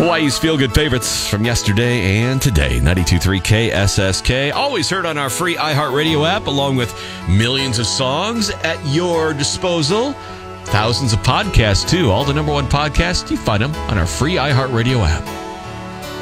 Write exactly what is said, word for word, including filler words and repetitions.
Hawaii's feel-good favorites from yesterday and today. ninety-two point three K S S K. Always heard on our free iHeartRadio app, along with millions of songs at your disposal. Thousands of podcasts, too. All the number one podcasts, you find them on our free iHeartRadio app.